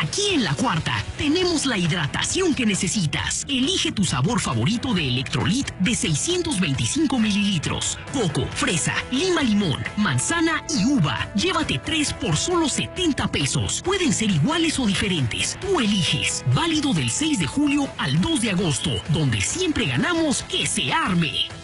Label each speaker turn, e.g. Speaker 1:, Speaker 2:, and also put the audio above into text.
Speaker 1: Aquí en La Cuarta tenemos la hidratación que necesitas. Elige tu sabor favorito de Electrolit de 625 mililitros. Coco, fresa, lima limón, manzana y uva. Llévate 3 por solo 70 pesos. Pueden ser iguales o diferentes. Tú eliges. Válido del 6 de julio al 2 de agosto, donde siempre ganamos que se arme.